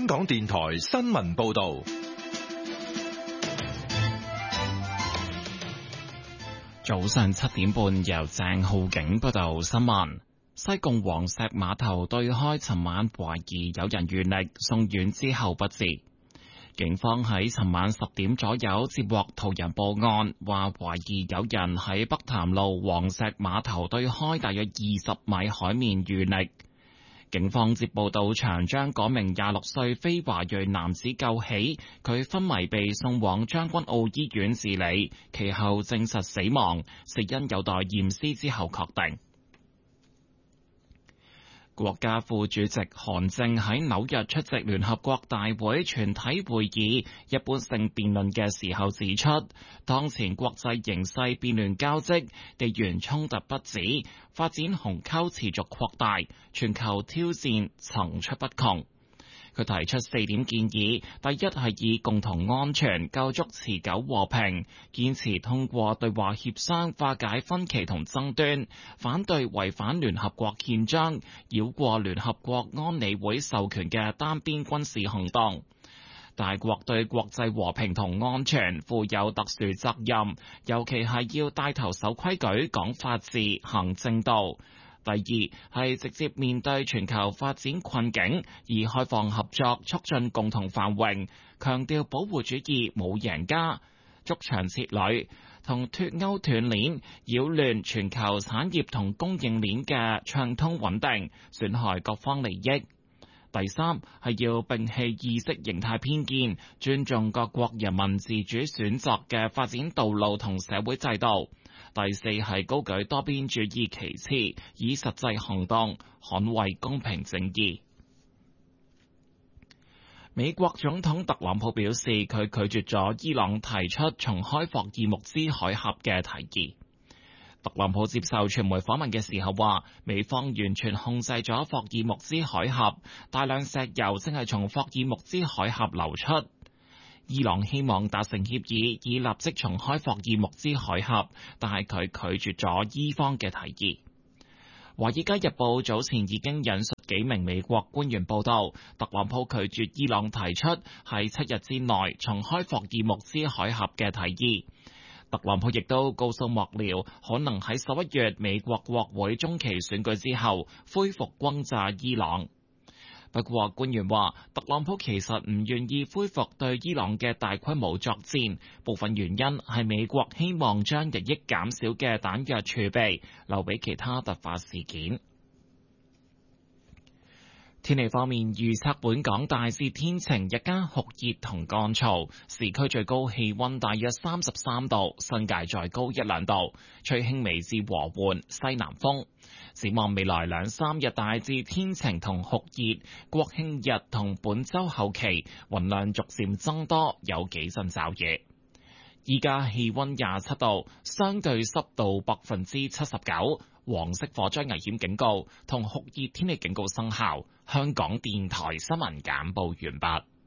香港電台新聞報道。 早上7點半，由鄭浩景報道新聞。西貢黃石碼頭對開，尋晚懷疑有人遇溺送院之後不治。警方喺尋晚10點左右接獲途人報案，話懷疑有人喺北潭路黃石碼頭對開大約20米海面遇溺。警方接報到場，將嗰名26歲非華裔男子救起，佢昏迷被送往將軍澳醫院治理，其後證實死亡，死因有待驗屍之後確定。國家副主席韓正喺紐約出席聯合國大會全體會議一般性辯論嘅時候指出，當前國際形勢變亂交織，地緣衝突不止，發展鴻溝持續擴大，全球挑戰層出不窮。佢提出4點建議，第一係以共同安全構築持久和平，堅持通過對話協商化解分歧同爭端，反對違反聯合國憲章、繞過聯合國安理會授權嘅單邊軍事行動。大國對國際和平同安全負有特殊責任，尤其係要帶頭守規矩、講法治、行正道。第二係直接面對全球發展困境，以開放合作促進共同繁榮，強調保護主義冇贏家，築牆設壘同脫鈎斷鏈，擾亂全球產業同供應鏈嘅暢通穩定，損害各方利益。第三係要摒棄意識形態偏見，尊重各國人民自主選擇嘅發展道路同社會制度。第四係高舉多邊主義旗幟，以實際行動捍衛公平正義。美國總統特朗普表示，佢拒絕咗伊朗提出重開霍爾木茲海峽嘅提議。特朗普接受傳媒訪問嘅時候話，美方完全控制咗霍爾木茲海峽，大量石油正係從霍爾木茲海峽流出。伊朗希望達成協議，以立即重開霍爾木茲海峽，但係佢拒絕咗伊方嘅提議。華爾街日報早前已經引述幾名美國官員報道，特朗普拒絕伊朗提出喺7日之內重開霍爾木茲海峽嘅提議。特朗普亦都告訴幕僚，可能喺11月美國國會中期選舉之後恢復轟炸伊朗。不過官員話，特朗普其實唔願意恢復對伊朗嘅大規模作戰，部分原因係美國希望將日益減少嘅彈藥儲備留俾其他突發事件。天氣方面，預測本港大致天晴，日間酷熱同乾燥，市區最高氣溫大約33度，新界再高1-2度，吹輕微至和緩西南風。展望未來2-3日大致天晴同酷熱，國慶日同本週後期雲量逐漸增多，有幾陣驟雨。依家氣溫27度，相對濕度79%，黃色火災危險警告同酷熱天氣警告生效。香港電台新聞簡報完畢。